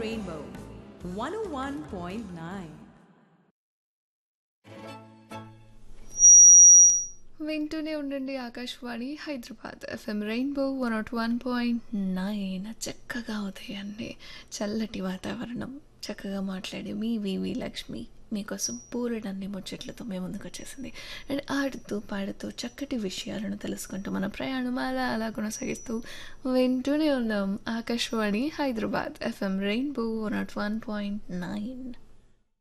Rainbow 101.9. వింటూనే ఉండండి Akashvani Hyderabad FM rainbow 101.9. చక్కగా ఉదయాన్నే చల్లటి వాతావరణం చక్కగా మాట్లాడి మీ వివి లక్ష్మి మీకోసం పూరడన్ని ముచ్చట్లతో మేము ముందుకు వచ్చేసింది. అండ్ ఆడుతూ పాడుతూ చక్కటి విషయాలను తెలుసుకుంటూ మన ప్రయాణం అలా అలా కొనసాగిస్తూ వింటూనే ఉన్నాం ఆకాశవాణి హైదరాబాద్ ఎఫ్ఎం రెయిన్బో 101.9.